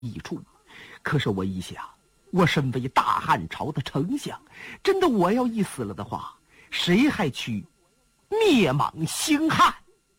益处。可是我一想，我身为大汉朝的丞相，真的我要一死了的话，谁还去灭莽兴汉？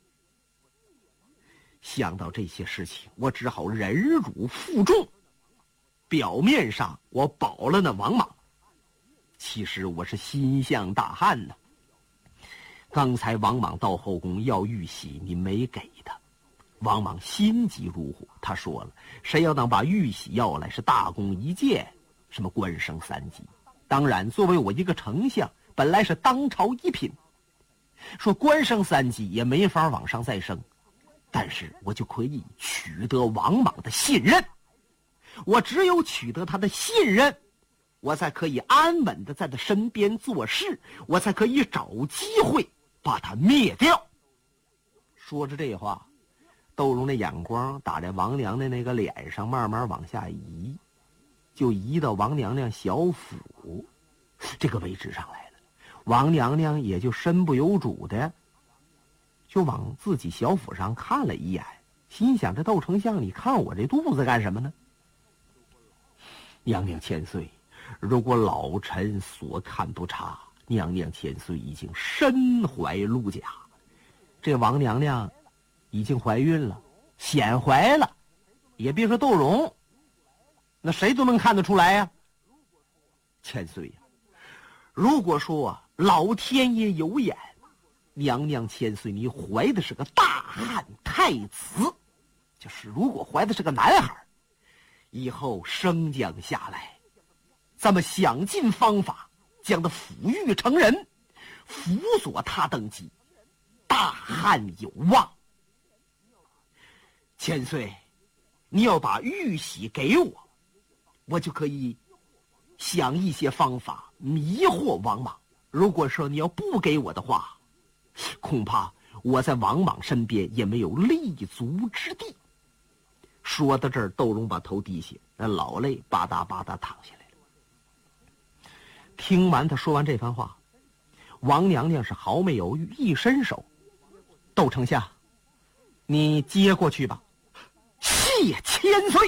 想到这些事情，我只好忍辱负重。表面上我保了那王莽，其实我是心向大汉呢。刚才王莽到后宫要玉玺，你没给他。王莽心急如火，他说了，谁要能把玉玺要来，是大功一件，什么官升3级。当然作为我一个丞相，本来是当朝一品，说官升3级也没法往上再升，但是我就可以取得王莽的信任。我只有取得他的信任，我才可以安稳的在他身边做事，我才可以找机会把他灭掉。说着这话，窦融的眼光打在王娘娘那个脸上，慢慢往下移，就移到王娘娘小腹这个位置上来了。王娘娘也就身不由主的就往自己小腹上看了一眼，心想，这窦丞相，你看我这肚子干什么呢？娘娘千岁，如果老臣所看不差，娘娘千岁已经身怀鹿甲。这王娘娘已经怀孕了，显怀了，也别说窦融，那谁都能看得出来呀。千岁呀，如果说老天爷有眼，娘娘千岁，你怀的是个大汉太子，就是如果怀的是个男孩，以后升降下来，咱们想尽方法将他抚育成人，辅佐他登基，大汉有望。千岁，你要把玉玺给我，我就可以想一些方法迷惑王莽。如果说你要不给我的话，恐怕我在王莽身边也没有立足之地。说到这儿，窦融把头低下，那老泪吧嗒吧嗒淌下来了。听完他说完这番话，王娘娘是毫没犹豫，一伸手，窦丞相，你接过去吧。谢千岁。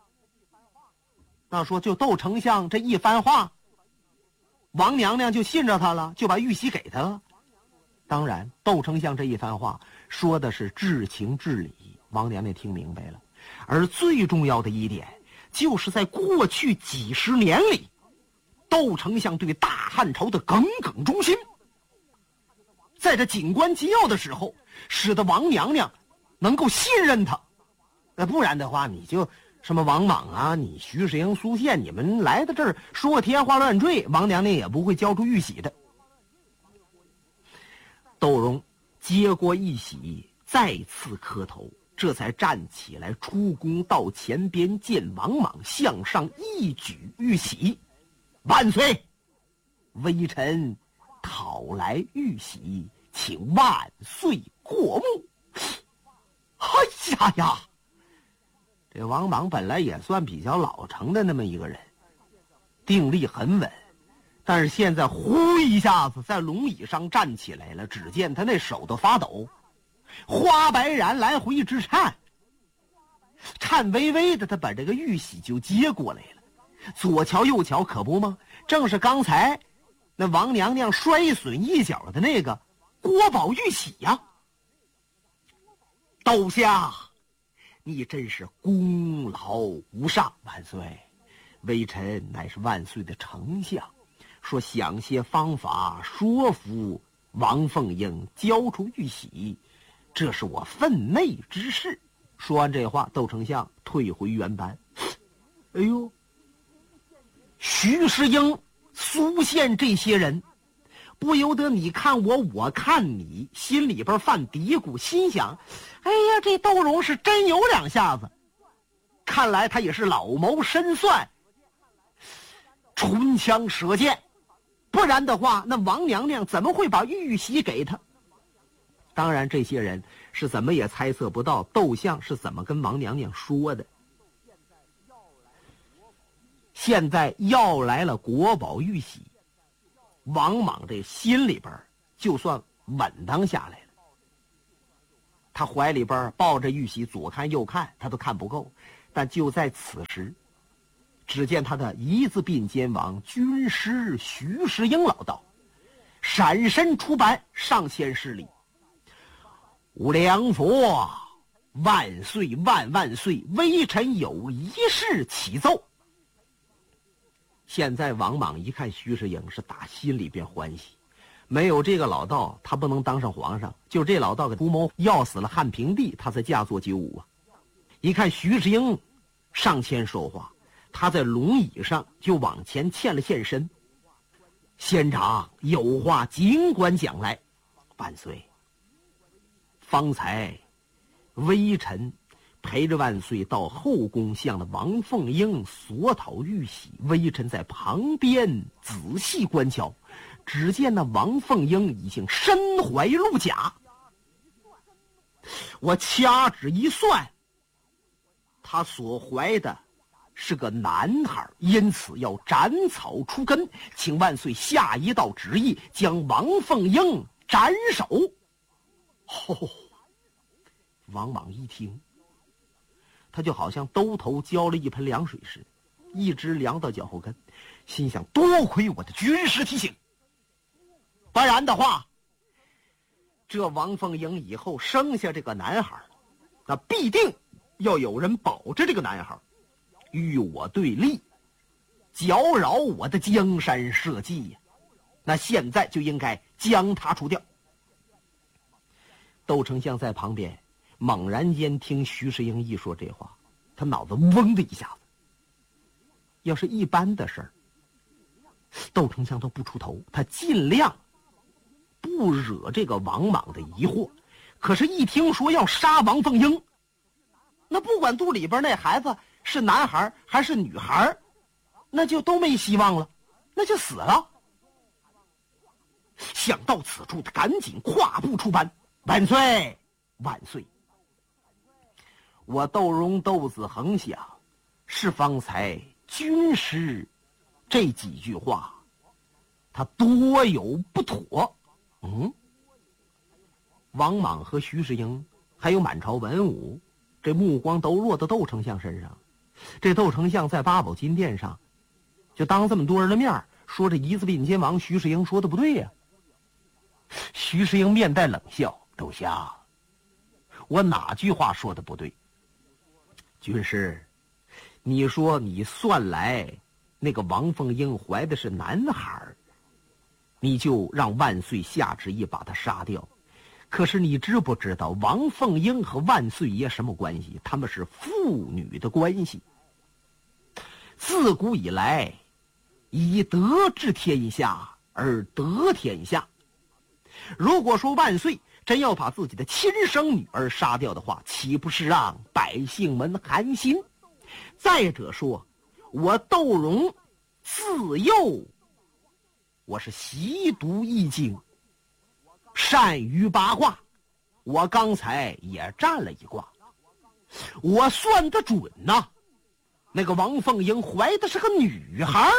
那说就窦丞相这一番话，王娘娘就信着他了，就把玉玺给他了。当然窦丞相这一番话说的是至情至理，王娘娘听明白了。而最重要的一点，就是在过去几十年里，窦丞相对大汉朝的耿耿忠心，在这紧关紧要的时候，使得王娘娘能够信任他。那不然的话，你就什么王莽啊，你徐世英、苏宪，你们来到这儿说天花乱坠，王娘娘也不会交出玉玺的。窦融接过玉玺，再次磕头，这才站起来出宫到前边见王莽，向上一举玉玺。万岁！微臣讨来玉玺，请万岁过目。哎呀呀！这王莽本来也算比较老成的那么一个人，定力很稳，但是现在呼一下子在龙椅上站起来了，只见他那手都发抖，花白髯来回直颤，颤巍巍的，他把这个玉玺就接过来了。左瞧右瞧，可不吗？正是刚才那王娘娘摔损一角的那个国宝玉玺呀。窦相，你真是功劳无上，万岁！微臣乃是万岁的丞相，说想些方法说服王凤英交出玉玺，这是我分内之事。说完这话，窦丞相退回原班。哎呦，徐世英、苏宪这些人，不由得你看我，我看你，心里边犯嘀咕，心想：哎呀，这窦融是真有两下子，看来他也是老谋深算，唇枪舌剑，不然的话，那王娘娘怎么会把玉玺给他？当然，这些人是怎么也猜测不到窦相是怎么跟王娘娘说的。现在要来了国宝玉玺，王莽这心里边就算稳当下来了。他怀里边抱着玉玺，左看右看，他都看不够。 但就在此时，只见他的一字并肩王军师徐世英老道闪身出班，上前施礼：“无量佛，万岁万万岁！微臣有一事启奏。”现在王莽一看徐世英，是打心里边欢喜。没有这个老道，他不能当上皇上。就这老道给图谋要死了汉平帝，他才嫁作九五啊。一看徐世英上前说话，他在龙椅上就往前欠了欠身：“仙长有话尽管讲来。”“万岁，方才微臣陪着万岁到后宫向的王凤英索讨玉玺，微臣在旁边仔细观瞧，只见那王凤英已经身怀鹿甲。我掐指一算，他所怀的是个男孩，因此要斩草除根，请万岁下一道旨意，将王凤英斩首。”王莽一听，他就好像兜头浇了一盆凉水似的，一直凉到脚后跟，心想：多亏我的军师提醒，不然的话，这王凤英以后生下这个男孩，那必定要有人保着这个男孩，与我对立，搅扰我的江山社稷呀。那现在就应该将他除掉。窦丞相在旁边猛然间听徐世英一说这话，他脑子嗡的一下子。要是一般的事儿，窦丞相都不出头，他尽量不惹这个王莽的疑惑。可是一听说要杀王凤英，那不管肚里边那孩子是男孩还是女孩，那就都没希望了，那就死了。想到此处，他赶紧跨步出班：“万岁万岁！我窦融窦子恒想，是方才军师这几句话，他多有不妥。”王莽和徐世英还有满朝文武，这目光都落到窦丞相身上。这窦丞相在八宝金殿上，就当这么多人的面说这一字并肩王徐世英说的不对呀。徐世英面带冷笑：“窦相，我哪句话说的不对？军师，你说你算来那个王凤英怀的是男孩，你就让万岁下旨意把他杀掉。可是你知不知道王凤英和万岁爷什么关系？他们是父女的关系。自古以来，以德治天下而得天下。如果说万岁真要把自己的亲生女儿杀掉的话，岂不是让百姓们寒心？再者说，我窦融自幼我是习读易经，善于八卦，我刚才也占了一卦，我算得准呐。那个王凤英怀的是个女孩，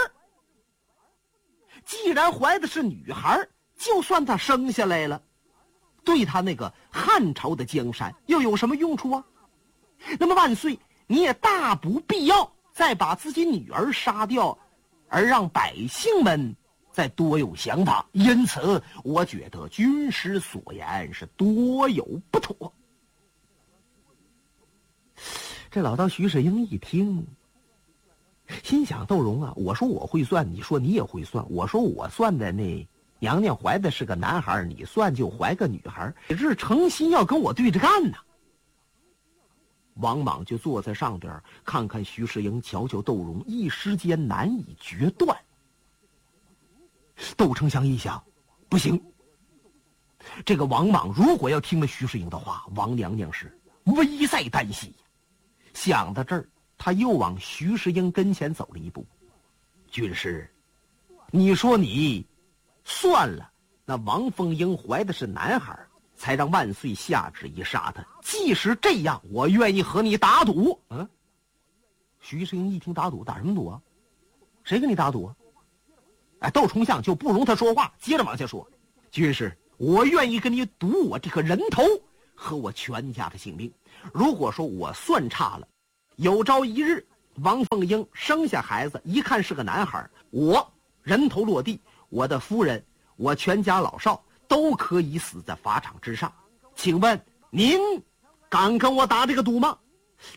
既然怀的是女孩，就算她生下来了，对她那个汉朝的江山又有什么用处啊？那么万岁，你也大不必要再把自己女儿杀掉，而让百姓们再多有想法。因此我觉得军师所言是多有不妥。这老道徐世英一听，心想：窦融啊，我说我会算，你说你也会算，我说我算的那娘娘怀的是个男孩，你算就怀个女孩，你这是诚心要跟我对着干呢。王莽就坐在上边，看看徐世英，瞧瞧窦融，一时间难以决断。窦丞相一想，不行，这个王莽如果要听了徐世英的话，王娘娘是危在旦夕。想到这儿，他又往徐世英跟前走了一步：“军师，你说你算了，那王凤英怀的是男孩，才让万岁下旨意杀他。即使这样，我愿意和你打赌。”徐世英一听打赌，打什么赌啊？谁跟你打赌啊？窦丞相就不容他说话，接着往下说：“军师，我愿意跟你赌我这颗人头和我全家的性命。如果说我算差了， 有朝一日，王凤英生下孩子，一看是个男孩，我人头落地，我的夫人，我全家老少都可以死在法场之上。请问您敢跟我打这个赌吗？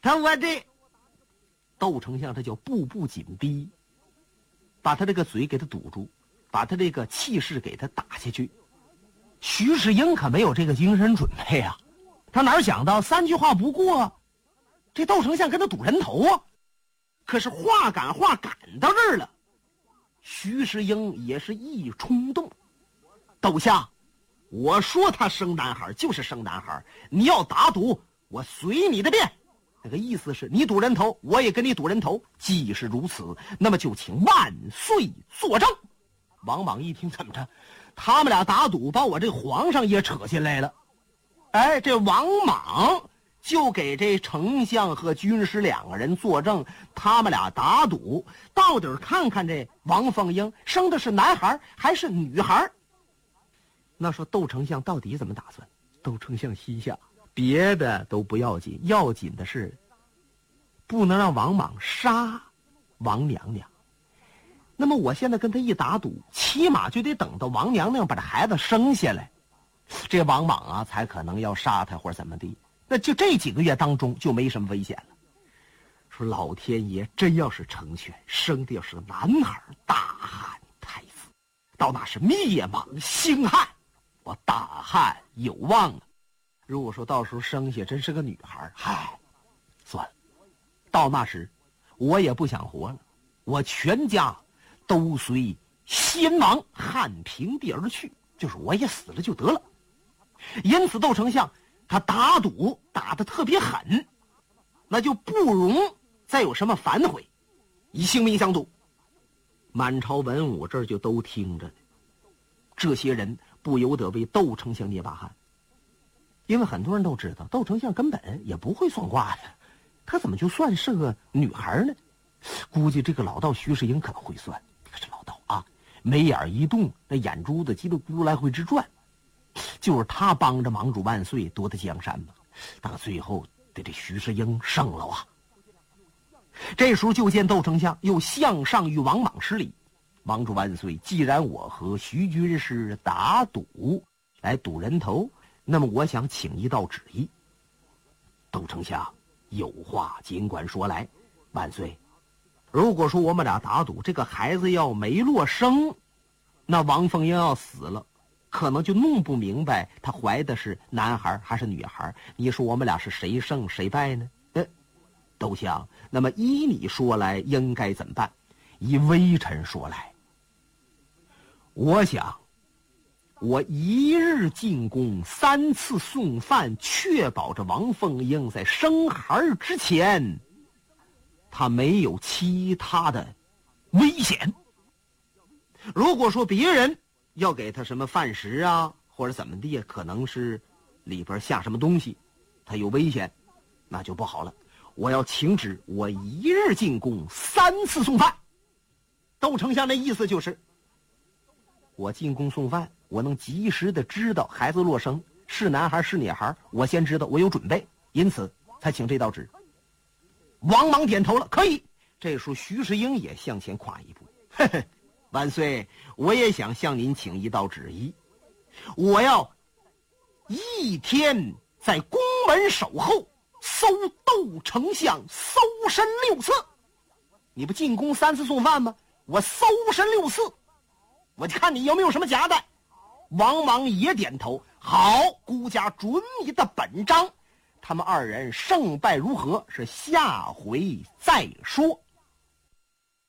窦丞相这叫步步紧逼，把他这个嘴给他堵住，把他这个气势给他打下去。徐世英可没有这个精神准备啊，他哪想到3句话不过，这窦丞相跟他赌人头啊。可是话赶到这儿了，徐世英也是一冲动，窦相，我说他生男孩就是生男孩，你要打赌我随你的便。那个意思是你赌人头，我也跟你赌人头。既是如此，那么就请万岁作证。王莽一听，怎么着？他们俩打赌，把我这皇上也扯进来了。哎，这王莽就给这丞相和军师2个人作证，他们俩打赌，到底看看这王凤英生的是男孩还是女孩。那说窦丞相到底怎么打算？窦丞相心想，别的都不要紧，要紧的是不能让王莽杀王娘娘。那么我现在跟他一打赌，起码就得等到王娘娘把这孩子生下来，这王莽啊才可能要杀他或者怎么地。那就这几个月当中就没什么危险了。说老天爷真要是成全，生的要是个男孩，大汉太子，到那是灭莽兴汉，我大汉有望了。如果说到时候生下真是个女孩，嗨，算了，到那时我也不想活了，我全家都随先王汉平地而去，就是我也死了就得了。因此窦丞相他打赌打得特别狠，那就不容再有什么反悔，以性命相赌。满朝文武这儿就都听着呢，这些人不由得为窦丞相捏把汗，因为很多人都知道窦丞相根本也不会算卦呀，他怎么就算是个女孩呢？估计这个老道徐世英可能会算，可是老道啊，眉眼一动，那眼珠子叽里咕噜来回直转，就是他帮着盟主万岁夺得江山嘛，到最后得这徐世英胜了啊。这时候就见窦丞相又向上与王莽施礼，盟主万岁，既然我和徐军师打赌来赌人头，那么我想请一道旨意。窦丞相有话尽管说来。万岁，如果说我们俩打赌这个孩子要没落生，那王凤英要死了，可能就弄不明白她怀的是男孩还是女孩，你说我们俩是谁胜谁败呢？窦相，那么依你说来应该怎么办？依微臣说来，我想我一日进宫3次送饭，确保着王凤英在生孩之前他没有其他的危险。如果说别人要给他什么饭食啊，或者怎么地，可能是里边下什么东西，他有危险，那就不好了。我要请旨，我一日进宫3次送饭。窦丞相的意思就是，我进宫送饭，我能及时的知道孩子落生是男孩是女孩，我先知道，我有准备，因此才请这道旨。王莽点头了，可以。这时候徐世英也向前跨一步，嘿嘿，万岁，我也想向您请一道旨意，我要一天在宫门守候，搜窦丞相搜身6次。你不进宫3次送饭吗？我搜身6次，我就看你有没有什么夹带。王莽也点头，好，孤家准你的本章。他们2人胜败如何，是下回再说。